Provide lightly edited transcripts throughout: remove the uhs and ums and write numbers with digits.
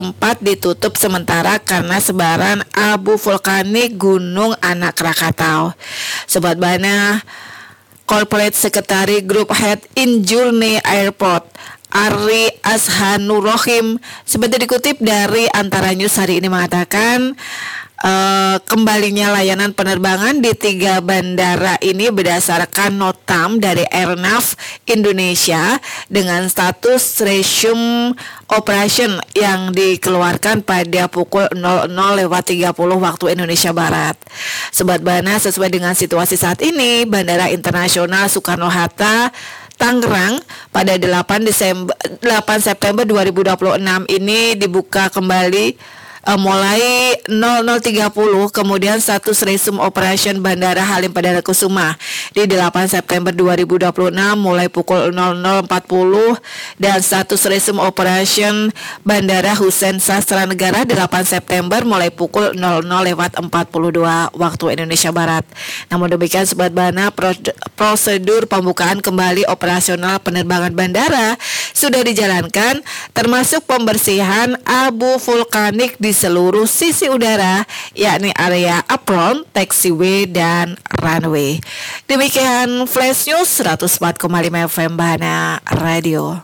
sempat ditutup sementara karena sebaran abu vulkanik Gunung Anak Krakatau. Sobat Bana, Corporate Secretary Group Head Injurne Airport Ari Ashanurohim seperti dikutip dari Antara News hari ini mengatakan kembalinya layanan penerbangan di 3 bandara ini berdasarkan notam dari Airnav Indonesia dengan status resume operation yang dikeluarkan pada pukul 00.30 waktu Indonesia Barat. Sobat Bana, sesuai dengan situasi saat ini, Bandara Internasional Soekarno-Hatta Tangerang pada 8 September 2026 ini dibuka kembali mulai 00.30, kemudian status resume operation Bandara Halim Perdana Kusuma di 8 September 2026 mulai pukul 00.40 dan status resume operation Bandara Husein Sastra Negara 8 September mulai pukul 00.42 waktu Indonesia Barat. Namun demikian Sobat Bana, prosedur pembukaan kembali operasional penerbangan bandara sudah dijalankan, termasuk pembersihan abu vulkanik di seluruh sisi udara, yakni area apron, taxiway, dan runway. Demikian Flash News 104,5 FM Bana Radio.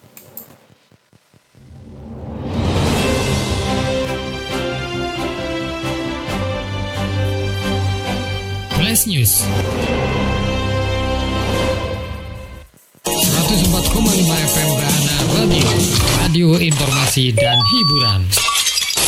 Flash News 104,5 FM Bana Radio, radio informasi dan hiburan.